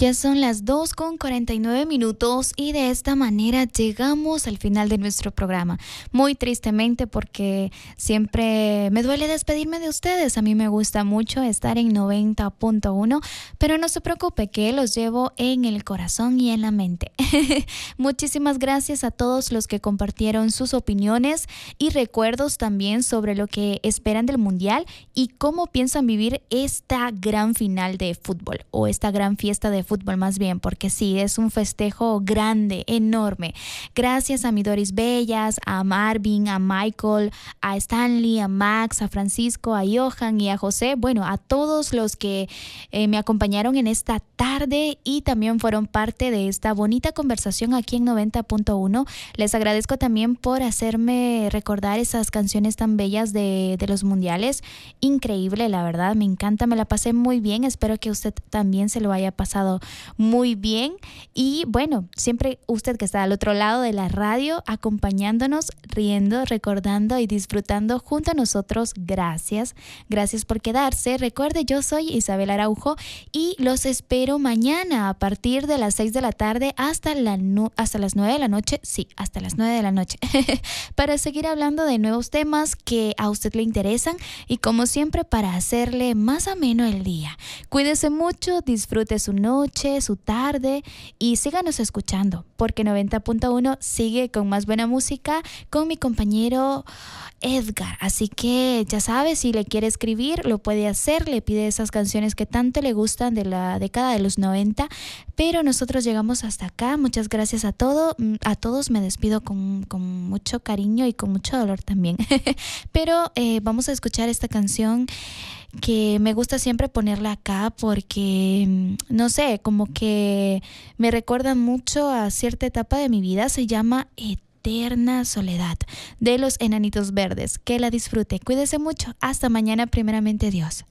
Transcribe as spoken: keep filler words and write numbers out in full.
Ya son las dos con cuarenta y nueve minutos y de esta manera llegamos al final de nuestro programa. Muy tristemente porque siempre me duele despedirme de ustedes. A mí me gusta mucho estar en noventa punto uno, pero no se preocupe que los llevo en el corazón y en la mente. Muchísimas gracias a todos los que compartieron sus opiniones y recuerdos también sobre lo que esperan del Mundial y cómo piensan vivir esta gran final de fútbol o esta gran fiesta de fútbol. Fútbol más bien, porque sí, es un festejo grande, enorme. Gracias a mi Doris Bellas, a Marvin, a Michael, a Stanley, a Max, a Francisco, a Johan y a José. Bueno, a todos los que eh, me acompañaron en esta tarde y también fueron parte de esta bonita conversación aquí en noventa punto uno. Les agradezco también por hacerme recordar esas canciones tan bellas de, de los mundiales. Increíble, la verdad, me encanta, me la pasé muy bien. Espero que usted también se lo haya pasado muy bien y bueno, siempre usted que está al otro lado de la radio acompañándonos, riendo, recordando y disfrutando junto a nosotros, gracias, gracias por quedarse. Recuerde, yo soy Isabel Araujo y los espero mañana a partir de las seis de la tarde hasta, la no, hasta las nueve de la noche, sí, hasta las nueve de la noche para seguir hablando de nuevos temas que a usted le interesan y como siempre para hacerle más ameno el día. Cuídese mucho, disfrute su noche, su tarde y síganos escuchando porque noventa punto uno sigue con más buena música con mi compañero Edgar, así que ya sabes, si le quiere escribir lo puede hacer, le pide esas canciones que tanto le gustan de la década de los noventa, pero nosotros llegamos hasta acá. Muchas gracias a todo, a todos, me despido con, con mucho cariño y con mucho dolor también pero eh, vamos a escuchar esta canción que me gusta siempre ponerla acá porque, no sé, como que me recuerda mucho a cierta etapa de mi vida. Se llama Eterna Soledad, de los Enanitos Verdes. Que la disfrute, cuídese mucho, hasta mañana, primeramente Dios.